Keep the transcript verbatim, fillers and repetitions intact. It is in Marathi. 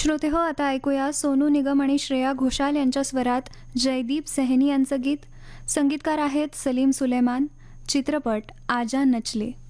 श्रोते हो, आता ऐकूया सोनू निगम आणि श्रेया घोषाल यांच्या स्वरात जयदीप सैनी यांचं गीत. संगीतकार आहेत सलीम सुलेमान. चित्रपट आजा नचले.